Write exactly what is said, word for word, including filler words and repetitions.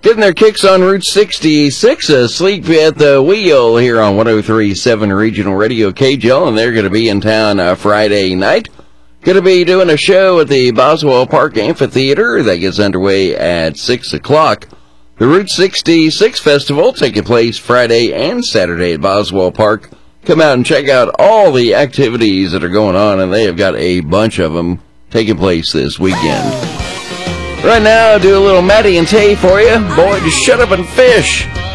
Getting their kicks on Route sixty-six, asleep at the wheel here on one oh three point seven Regional Radio K J L, and they're going to be in town uh, Friday night. Going to be doing a show at the Boswell Park Amphitheater that gets underway at six o'clock. The Route sixty-six Festival taking place Friday and Saturday at Boswell Park. Come out and check out all the activities that are going on, and they have got a bunch of them taking place this weekend. Right now, I'll do a little Matty and Tay for you. Boy, just shut up and fish.